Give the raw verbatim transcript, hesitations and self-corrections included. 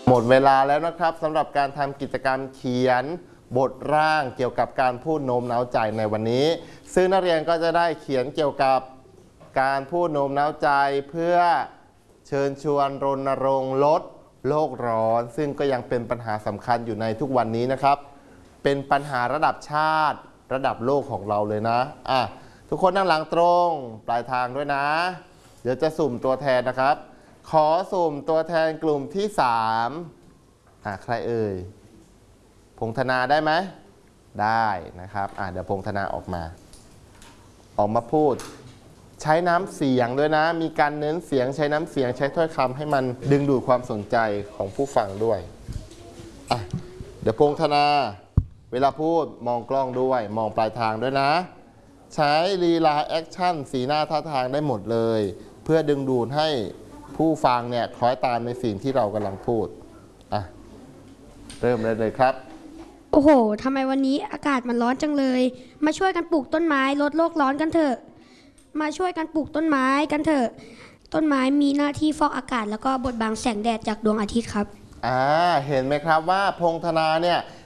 หมดเวลาแล้วนะครับสำหรับการทำกิจกรรมเขียนบทร่างเกี่ยวกับการพูดโน้มน้าวใจในวันนี้ซึ่งนักเรียนก็จะได้เขียนเกี่ยวกับการพูดโน้มน้าวใจเพื่อเชิญชวนรณรงค์ลดโลกร้อนซึ่งก็ยังเป็นปัญหาสำคัญอยู่ในทุกวันนี้นะครับเป็นปัญหาระดับชาติระดับโลกของเราเลยนะอ่ะทุกคนนั่งหลังตรงปลายทางด้วยนะเดี๋ยวจะสุ่มตัวแทนนะครับขอสุ่มตัวแทนกลุ่มที่สามอ่ะใครเอ่ยพงธนาได้ไหมได้นะครับอ่ะเดี๋ยวพงธนาออกมาออกมาพูดใช้น้ำเสียงด้วยนะมีการเน้นเสียงใช้น้ำเสียงใช้ถ้อยคำให้มันดึงดูดความสนใจของผู้ฟังด้วยอ่ะเดี๋ยวพงธนาเวลาพูดมองกล้องด้วยมองปลายทางด้วยนะใช้ลีลาแอคชั่นสีหน้าท่าทางได้หมดเลยเพื่อดึงดูดให้ผู้ฟังเนี่ยคล้อยตามในสิ่งที่เรากำลังพูดอ่ะเริ่มเลยเลยครับโอ้โหทำไมวันนี้อากาศมันร้อนจังเลยมาช่วยกันปลูกต้นไม้ลดโลกร้อนกันเถอะมาช่วยกันปลูกต้นไม้กันเถอะต้นไม้มีหน้าที่ฟอกอากาศแล้วก็บดบังแสงแดดจากดวงอาทิตย์ครับอ่าเห็นไหมครับว่าพงธนาเนี่ย